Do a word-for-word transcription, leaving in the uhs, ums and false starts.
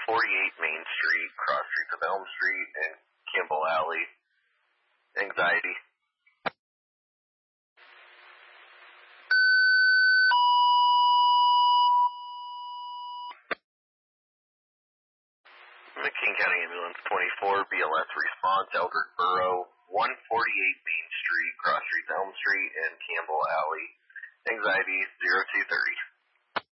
forty-eight Main Street, cross streets of Elm Street and Campbell Alley. Anxiety. McKean County Ambulance twenty-four, B L S response, Eldred Borough, one forty-eight Main Street, cross streets Elm Street and Campbell Alley. Anxiety zero two thirty.